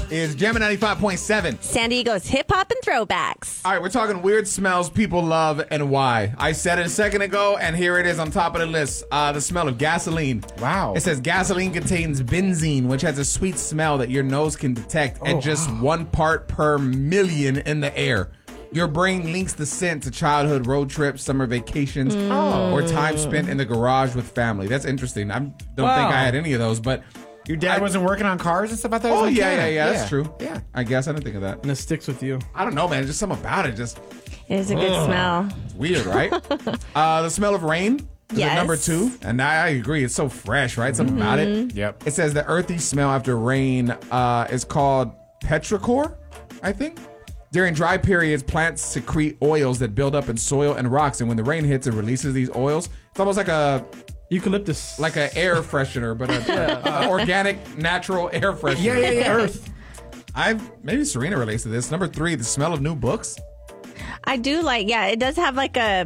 is Jammin' 95.7. San Diego's hip-hop and throwbacks. All right, we're talking weird smells people love and why. I said it a second ago, and here it is on top of the list. The smell of gasoline. Wow. It says gasoline contains benzene, which has a sweet smell that your nose can detect at just 1 part per million in the air. Your brain links the scent to childhood road trips, summer vacations, or time spent in the garage with family. That's interesting. I don't think I had any of those, but... Your dad wasn't working on cars and stuff like that? Oh, yeah, that's true. Yeah. I guess I didn't think of that. And it sticks with you. I don't know, man. Just something about it. Just It is a good smell. weird, right? The smell of rain is at number 2. And I agree. It's so fresh, right? Something about it. Yep. It says the earthy smell after rain is called petrichor, I think. During dry periods, plants secrete oils that build up in soil and rocks. And when the rain hits, it releases these oils. It's almost like eucalyptus. Like an air freshener, but an organic, natural air freshener. Yeah. Earth. Maybe Serena relates to this. Number 3, the smell of new books. I do like, it does have like a,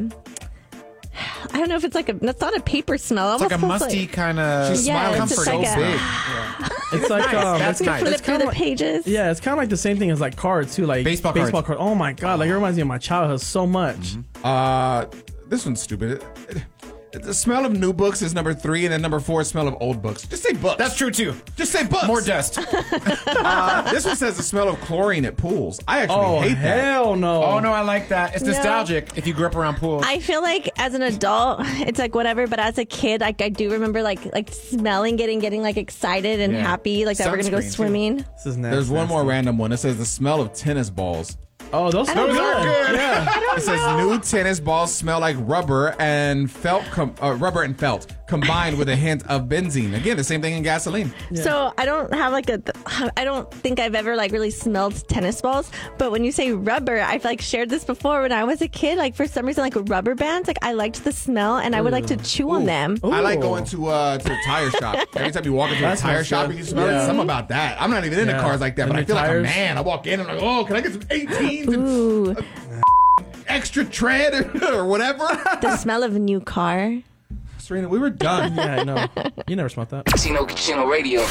I don't know if it's like it's not a paper smell. It's like a musty kind of She's smiling it's just so like big. It's like That's nice. flip through the pages. Yeah, it's kind of like the same thing as like cards too, like Baseball cards. Oh my god, like it reminds me of my childhood so much. This one's stupid. The smell of new books is number 3, and then number 4 is smell of old books. Just say books. That's true, too. Just say books. More dust. This one says the smell of chlorine at pools. I actually hate that. Hell no. Oh, no, I like that. It's nostalgic if you grew up around pools. I feel like as an adult, it's like whatever, but as a kid, like I do remember like smelling, getting like excited and happy, like that we're gonna go Sunscreen, too. swimming. This is nasty. There's one more random one. It says the smell of tennis balls. Oh, those smell good. Yeah. It says new tennis balls smell like rubber and felt combined with a hint of benzene. Again, the same thing in gasoline. Yeah. So I don't have like I don't think I've ever like really smelled tennis balls. But when you say rubber, I've like shared this before. When I was a kid, like for some reason, like rubber bands, like I liked the smell and I would like to chew on them. I like going to the tire shop. Every time you walk into a tire shop, you can smell it. Something about that. I'm not even into cars like that, And but I the feel like a tires. man. I walk in and I'm like, oh, can I get some 18s Ooh, and extra tread or whatever? the smell of a new car. Serena, we were done. Yeah, I know. You never smelled that. Chino Radio.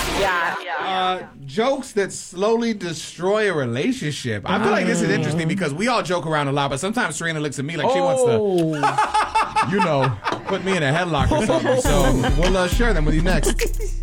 Jokes that slowly destroy a relationship. I feel like this is interesting because we all joke around a lot, but sometimes Serena looks at me like she wants to, put me in a headlock or something. So we'll share them with you next.